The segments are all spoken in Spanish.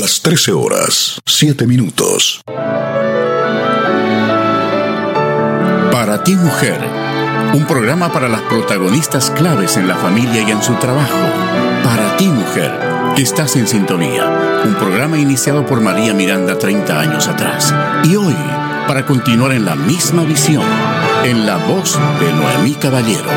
las 13 horas, 7 minutos. Para ti, mujer, un programa para las protagonistas claves en la familia y en su trabajo. Para ti, mujer, que estás en sintonía. Un programa iniciado por María Miranda 30 años atrás. Y hoy, para continuar en la misma visión, en la voz de Noemí Caballero.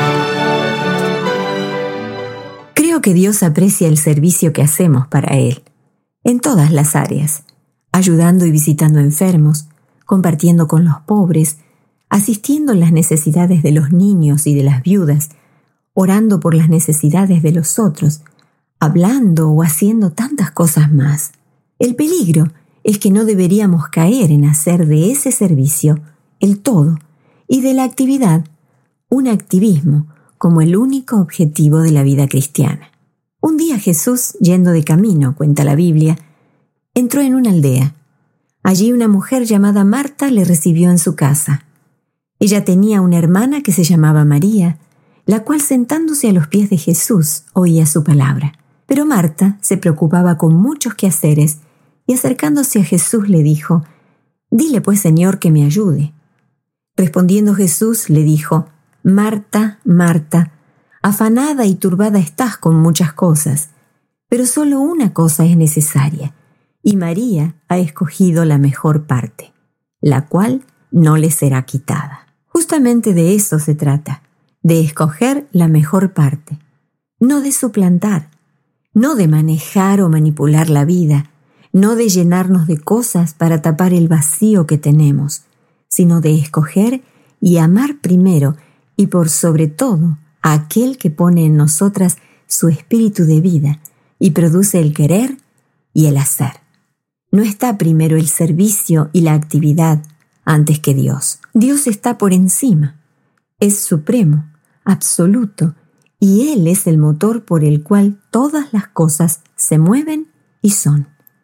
Creo que Dios aprecia el servicio que hacemos para Él, en todas las áreas, ayudando y visitando enfermos, compartiendo con los pobres, asistiendo en las necesidades de los niños y de las viudas, orando por las necesidades de los otros, hablando o haciendo tantas cosas más. El peligro es que no deberíamos caer en hacer de ese servicio el todo y de la actividad un activismo como el único objetivo de la vida cristiana. Un día Jesús, yendo de camino, cuenta la Biblia, entró en una aldea. Allí una mujer llamada Marta le recibió en su casa. Ella tenía una hermana que se llamaba María, la cual sentándose a los pies de Jesús oía su palabra. Pero Marta se preocupaba con muchos quehaceres y acercándose a Jesús le dijo: «Dile pues, Señor, que me ayude». Respondiendo Jesús le dijo: «Marta, Marta, afanada y turbada estás con muchas cosas, pero solo una cosa es necesaria, y María ha escogido la mejor parte, la cual no le será quitada». Justamente de eso se trata, de escoger la mejor parte, no de suplantar, no de manejar o manipular la vida, no de llenarnos de cosas para tapar el vacío que tenemos, sino de escoger y amar primero y por sobre todo a aquel que pone en nosotras su espíritu de vida y produce el querer y el hacer. No está primero el servicio y la actividad antes que Dios. Dios está por encima, es supremo, absoluto, y Él es el motor por el cual todas las cosas se mueven y son.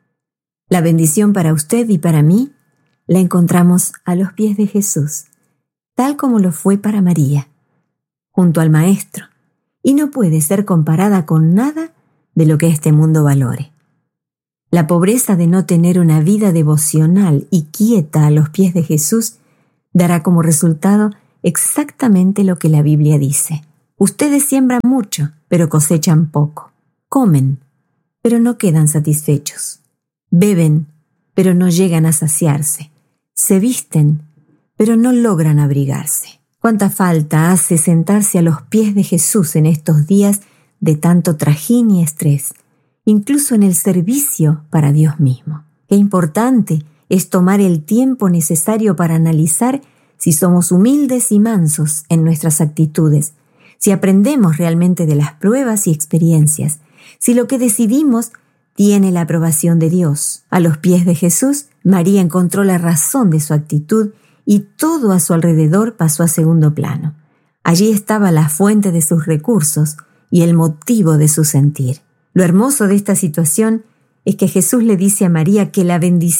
La bendición para usted y para mí la encontramos a los pies de Jesús, tal como lo fue para María, junto al Maestro, y no puede ser comparada con nada de lo que este mundo valore. La pobreza de no tener una vida devocional y quieta a los pies de Jesús dará como resultado exactamente lo que la Biblia dice. Ustedes siembran mucho, pero cosechan poco. Comen, pero no quedan satisfechos. Beben, pero no llegan a saciarse. Se visten, pero no logran abrigarse. ¿Cuánta falta hace sentarse a los pies de Jesús en estos días de tanto trajín y estrés, incluso en el servicio para Dios mismo? Qué importante es tomar el tiempo necesario para analizar si somos humildes y mansos en nuestras actitudes, si aprendemos realmente de las pruebas y experiencias, si lo que decidimos tiene la aprobación de Dios. A los pies de Jesús, María encontró la razón de su actitud y todo a su alrededor pasó a segundo plano. Allí estaba la fuente de sus recursos y el motivo de su sentir. Lo hermoso de esta situación es que Jesús le dice a María que la bendición